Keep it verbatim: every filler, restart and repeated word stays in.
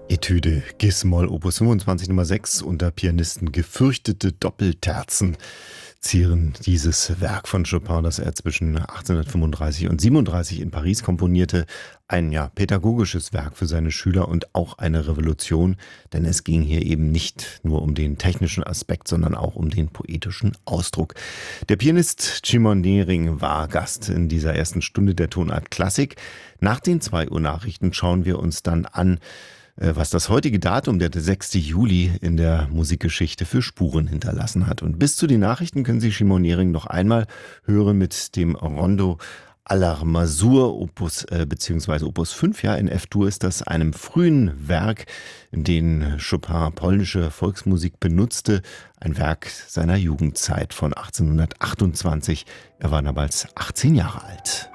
Etüde Gis-Moll Opus fünfundzwanzig Nummer sechs unter Pianisten gefürchtete Doppelterzen zieren dieses Werk von Chopin, das er zwischen achtzehnhundertfünfunddreißig und siebenunddreißig in Paris komponierte. Ein ja pädagogisches Werk für seine Schüler und auch eine Revolution, denn es ging hier eben nicht nur um den technischen Aspekt, sondern auch um den poetischen Ausdruck. Der Pianist Szymon Nehring war Gast in dieser ersten Stunde der Tonart Klassik. Nach den zwei Uhr Nachrichten schauen wir uns dann an, was das heutige Datum, der sechste Juli, in der Musikgeschichte für Spuren hinterlassen hat. Und bis zu den Nachrichten können Sie Szymon Nehring noch einmal hören mit dem Rondo alla Masur, Opus äh, beziehungsweise Opus fünf, ja, in F-Dur ist das, einem frühen Werk, in dem Chopin polnische Volksmusik benutzte, ein Werk seiner Jugendzeit von achtzehnhundertachtundzwanzig. Er war damals achtzehn Jahre alt.